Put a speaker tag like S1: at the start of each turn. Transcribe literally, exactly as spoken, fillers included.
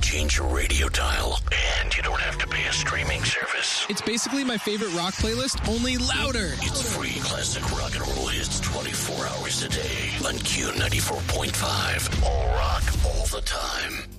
S1: change your radio dial, and you don't have to pay a streaming service.
S2: It's basically my favorite rock playlist, only louder.
S1: It's free classic rock and roll hits twenty-four hours a day on Q ninety-four point five. All rock, all the time.